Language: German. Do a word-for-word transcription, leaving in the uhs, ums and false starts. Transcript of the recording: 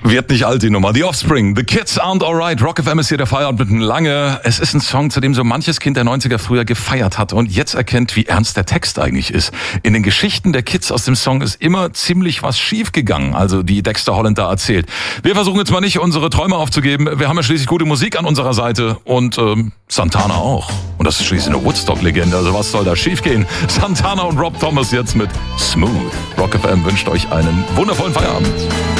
Wird nicht alt, die Nummer. The Offspring, The Kids Aren't Alright. Rock F M ist hier der Feierabend mit einem Lange. Es ist ein Song, zu dem so manches Kind der neunziger früher gefeiert hat und jetzt erkennt, wie ernst der Text eigentlich ist. In den Geschichten der Kids aus dem Song ist immer ziemlich was schiefgegangen, also die Dexter Holland da erzählt. Wir versuchen jetzt mal nicht, unsere Träume aufzugeben. Wir haben ja schließlich gute Musik an unserer Seite und ähm, Santana auch. Und das ist schließlich eine Woodstock-Legende, also was soll da schiefgehen? Santana und Rob Thomas jetzt mit Smooth. Rock F M wünscht euch einen wundervollen Feierabend.